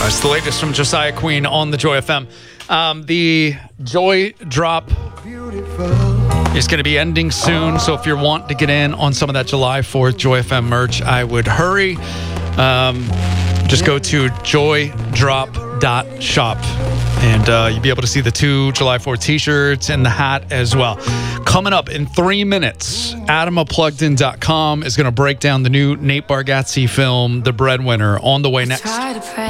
It's the latest from Josiah Queen on the Joy FM. The Joy Drop is going to be ending soon, so if you're wanting to get in on some of that July 4th Joy FM merch, I would hurry. Just go to joydrop.shop, and you'll be able to see the 2 July 4th t-shirts and the hat as well. Coming up in 3 minutes, AdamApluggedIn.com is going to break down the new Nate Bargatze film, The Breadwinner, on the way next.